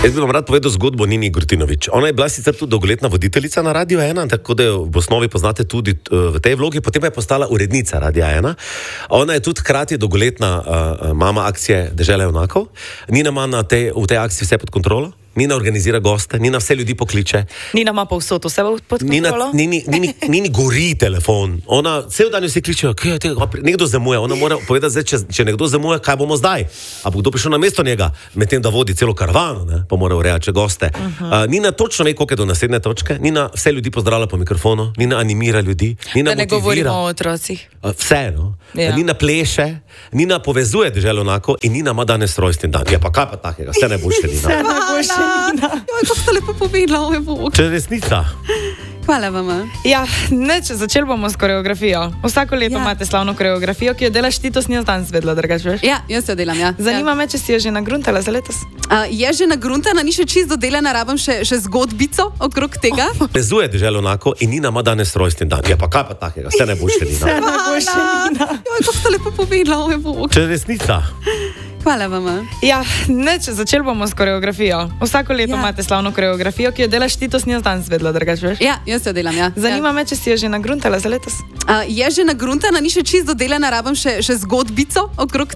Jaz bi vam rad povedal zgodbo Nini Grutinović. Ona je bila sicer tudi dolgoletna voditeljica na Radio 1, tako da jo v osnovi poznate tudi v tej vlogi, potem pa je postala urednica Radia 1. Ona je tudi hkrati dolgoletna mama akcije Dežela junakov. Nina ima v tej akciji vse pod kontrolo. Nina organizira goste, Nina vse ljudi pokliče. Nina ima povsod vse pod kontrolo. Nini gori telefon. Ona cel dan vsi kličejo, nekdo zamuja. Ona mora povedati, zdaj, če nekdo zamuja, kaj bomo zdaj? A bo kdo prišel na mesto njega, medtem da vodi celo karavano, ne? Pa mora urejati goste. Nina točno ve, koliko je do naslednje točke. Nina vse ljudi pozdravlja po mikrofonu. Nina animira ljudi. Nina da ne motivira. govorimo o otrocih. Vse, no? Ja. Nina pleše, Nina povezuje Deželo junakov in Nina ima danes rojsten dan. Ja, pa kaj pa takega? Vse najboljše, Nina. Kako ste lepo povedala, oj Bog. Če je resnica. Hvala vama. Ja, začeli bomo s koreografijo. Vsako leto imate slavno koreografijo, ki jo delaš ti, to si jaz danes vedela, drugače veš? Ja, jaz jo delam, ja. Zanima me, če si jo že nagruntala za letos. Je že nagruntana, ni še čisto dodelana, rabim še zgodbico okrog tega. Povezuje Deželo junakov in Nina ima danes rojsten dan. Ja, pa kaj pa takega? Vse najboljše, Nina. Kako ste lepo povedala, oj Bog. Če je resnica. Hvala vama. Ja, začeli bomo s koreografijo. Vsako leto imate slavno koreografijo, ki jo delaš ti, to si jaz danes vedela, drugače veš? Ja, jaz jo delam, ja. Zanima me, če si jo že nagruntala za letos. Je že nagruntana, ni še čisto dodelana, rabim še zgodbico okrog